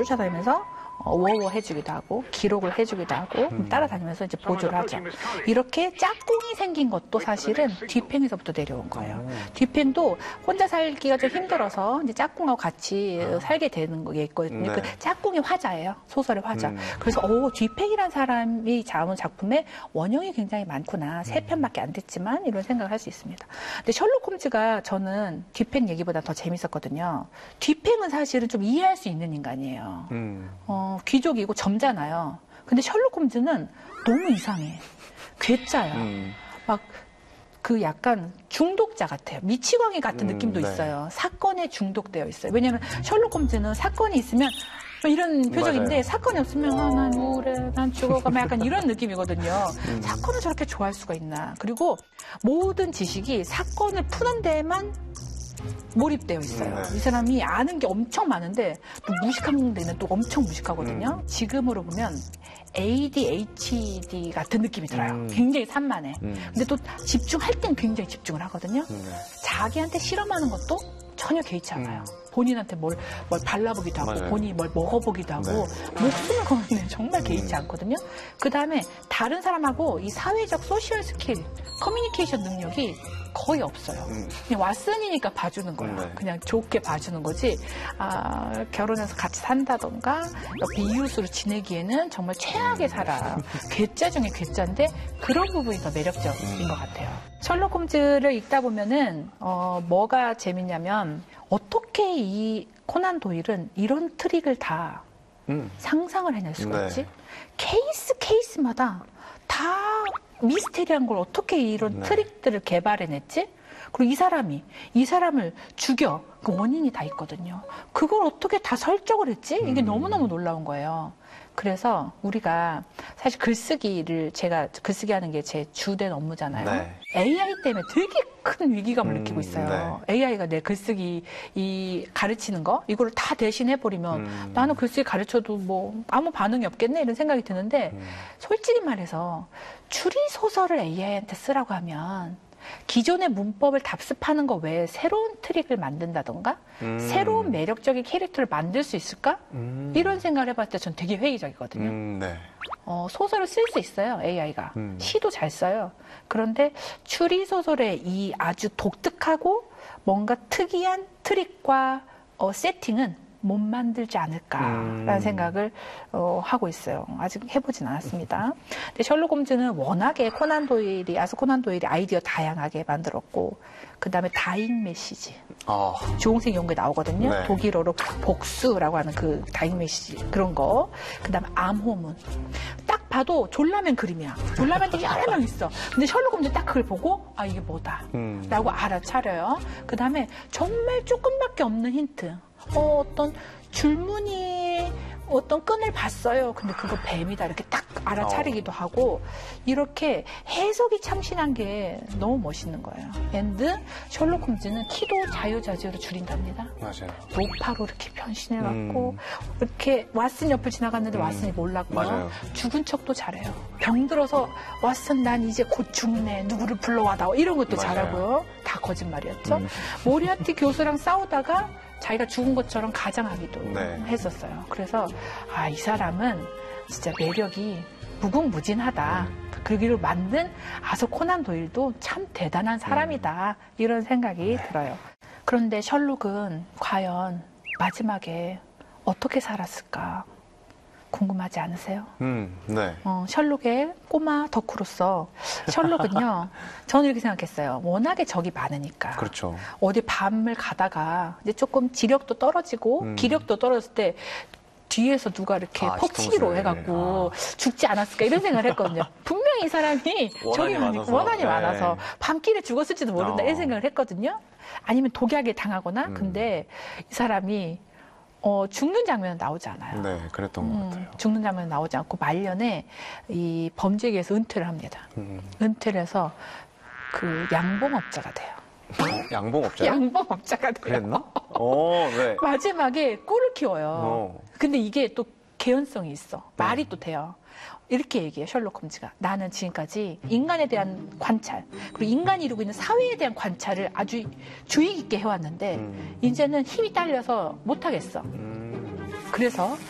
쫓아다니면서 워워 해주기도 하고 기록을 해주기도 하고 따라다니면서 이제 보조를 하죠. 이렇게 짝꿍이 생긴 것도 사실은 뒤팽에서부터 내려온 거예요. 뒤팽도 혼자 살기가 좀 힘들어서 이제 짝꿍하고 같이 살게 되는 게 있거든요. 네. 그 짝꿍이 화자예요. 소설의 화자. 그래서 뒤팽이란 사람이 잡은 작품에 원형이 굉장히 많구나. 3편밖에 안 됐지만 이런 생각을 할 수 있습니다. 근데 셜록 홈즈가 저는 뒤팽 얘기보다 더 재밌었거든요. 뒤팽은 사실은 좀 이해할 수 있는 인간이에요. 귀족이고 점잖아요. 근데 셜록 홈즈는 너무 이상해. 괴짜요. 막 그 약간 중독자 같아요. 미치광이 같은 느낌도 네. 있어요. 사건에 중독되어 있어요. 왜냐하면 셜록 홈즈는 사건이 있으면 이런 표정인데 맞아요. 사건이 없으면 난 우울해, 난 죽어가 약간 이런 느낌이거든요. 사건을 저렇게 좋아할 수가 있나. 그리고 모든 지식이 사건을 푸는 데에만 몰입되어 있어요. 이 사람이 아는 게 엄청 많은데 또 무식한 데는 또 엄청 무식하거든요. 지금으로 보면 ADHD 같은 느낌이 들어요. 굉장히 산만해. 근데 또 집중할 땐 굉장히 집중을 하거든요. 자기한테 실험하는 것도 전혀 개의치 않아요. 본인한테 뭘 발라보기도 하고 맞아요. 본인이 뭘 먹어보기도 하고 목숨을 거는 데는 정말 개의치 않거든요. 그 다음에 다른 사람하고 이 사회적 소셜 스킬, 커뮤니케이션 능력이 거의 없어요. 그냥 왓슨이니까 봐주는 거예요. 네. 그냥 좋게 봐주는 거지. 결혼해서 같이 산다던가 옆에 이웃으로 지내기에는 정말 최악의 사람. 괴짜 중에 괴짜인데 그런 부분이 더 매력적인 것 같아요. 셜록 홈즈를 읽다 보면은 뭐가 재밌냐면 어떻게 이 코난 도일은 이런 트릭을 다 상상을 해낼 수가 있지? 케이스마다 다 미스테리한 걸 어떻게 이런 트릭들을 개발해냈지? 그리고 이 사람을 죽여. 그 원인이 다 있거든요. 그걸 어떻게 다 설정을 했지? 이게 너무너무 놀라운 거예요. 그래서 우리가 사실 제가 글쓰기 하는 게 제 주된 업무잖아요. 네. AI 때문에 되게 큰 위기감을 느끼고 있어요. AI가 내 글쓰기 가르치는 거 이거를 다 대신해버리면 나는 글쓰기 가르쳐도 뭐 아무 반응이 없겠네 이런 생각이 드는데 솔직히 말해서 추리소설을 AI한테 쓰라고 하면 기존의 문법을 답습하는 거 외에 새로운 트릭을 만든다던가 새로운 매력적인 캐릭터를 만들 수 있을까? 이런 생각을 해봤을 때 전 되게 회의적이거든요. 네. 소설을 쓸 수 있어요, AI가. 시도 잘 써요. 그런데 추리소설의 이 아주 독특하고 뭔가 특이한 트릭과 세팅은 못 만들지 않을까라는 생각을 하고 있어요. 아직 해보진 않았습니다. 근데 셜록 홈즈는 워낙에 아서 코난 도일이 아이디어 다양하게 만들었고 그 다음에 다잉 메시지. 주홍색 연구에 나오거든요. 네. 독일어로 복수라고 하는 그 다잉 메시지 그런 거. 그 다음에 암호문. 딱 봐도 졸라맨 그림이야. 졸라맨들이 여러 명 있어. 근데 셜록 홈즈 딱 그걸 보고 이게 뭐다 라고 알아차려요. 그 다음에 정말 조금밖에 없는 힌트. 어떤 줄무늬 어떤 끈을 봤어요. 근데 그거 뱀이다 이렇게 딱 알아차리기도 하고 이렇게 해석이 참신한 게 너무 멋있는 거예요. 앤드 셜록 홈즈는 키도 자유자재로 줄인답니다. 맞아요. 노파로 이렇게 변신해갖고 이렇게 왓슨 옆을 지나갔는데 왓슨이 몰랐고요. 맞아요. 죽은 척도 잘해요. 병들어서 왓슨 난 이제 곧 죽네. 누구를 불러와다오. 이런 것도 맞아요. 잘하고요. 다 거짓말이었죠. 모리아티 교수랑 싸우다가 자기가 죽은 것처럼 가장하기도 했었어요. 그래서 이 사람은 진짜 매력이 무궁무진하다. 그러기로 만든 아서 코난 도일도 참 대단한 사람이다. 이런 생각이 들어요. 그런데 셜록은 과연 마지막에 어떻게 살았을까 궁금하지 않으세요? 네. 셜록의 꼬마 덕후로서 셜록은요, 저는 이렇게 생각했어요. 워낙에 적이 많으니까. 그렇죠. 어디 밤을 가다가 이제 조금 지력도 떨어지고 기력도 떨어졌을 때 뒤에서 누가 이렇게 폭치기로 해갖고 죽지 않았을까 이런 생각을 했거든요. 분명히 이 사람이 원한이 많아서 밤길에 죽었을지도 모른다 이런 생각을 했거든요. 아니면 독약에 당하거나 근데 이 사람이 죽는 장면은 나오지 않아요. 네, 그랬던 것 같아요. 죽는 장면은 나오지 않고 말년에 이 범죄계에서 은퇴를 합니다. 은퇴를 해서 그 양봉업자가 돼요. 양봉업자요? 양봉업자가 돼요. 그랬나? 네. 마지막에 꿀을 키워요. 근데 이게 또 개연성이 있어. 말이 또 돼요. 이렇게 얘기해요, 셜록 홈즈가. 나는 지금까지 인간에 대한 관찰, 그리고 인간이 이루고 있는 사회에 대한 관찰을 아주 주의 깊게 해왔는데, 이제는 힘이 딸려서 못하겠어. 그래서